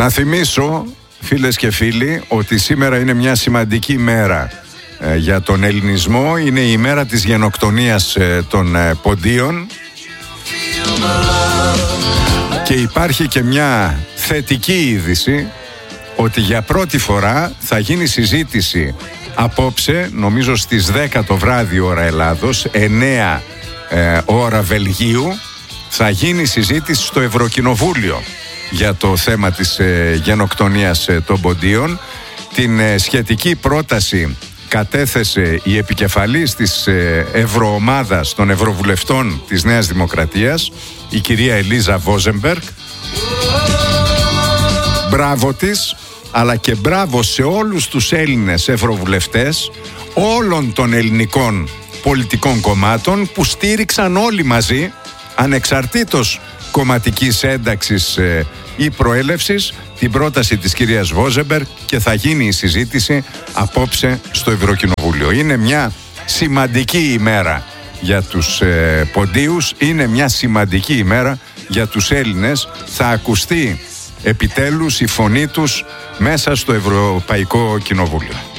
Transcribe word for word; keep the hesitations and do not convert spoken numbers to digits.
Να θυμίσω, φίλες και φίλοι, ότι σήμερα είναι μια σημαντική μέρα ε, για τον ελληνισμό. Είναι η μέρα της γενοκτονίας ε, των ε, Ποντίων. Και υπάρχει και μια θετική είδηση ότι για πρώτη φορά θα γίνει συζήτηση απόψε, νομίζω στις δέκα το βράδυ ώρα Ελλάδος, εννέα ε, ώρα Βελγίου, θα γίνει συζήτηση στο Ευρωκοινοβούλιο για το θέμα της ε, γενοκτονίας ε, των Ποντίων. Την ε, σχετική πρόταση κατέθεσε η επικεφαλής της ε, Ευρωομάδας των Ευρωβουλευτών της Νέας Δημοκρατίας, η κυρία Ελίζα Βόζεμπεργκ. Μπράβο της, αλλά και μπράβο σε όλους τους Έλληνες ευρωβουλευτές όλων των ελληνικών πολιτικών κομμάτων που στήριξαν όλοι μαζί, ανεξαρτήτως κομματικής ένταξης ε, ή προέλευσης, την πρόταση της κυρίας Βόζεμπεργκ, και θα γίνει η συζήτηση απόψε στο Ευρωκοινοβούλιο. Είναι μια σημαντική ημέρα για τους ε, Ποντίους, είναι μια σημαντική ημέρα για τους Έλληνες. Θα ακουστεί επιτέλους η φωνή τους μέσα στο Ευρωπαϊκό Κοινοβούλιο.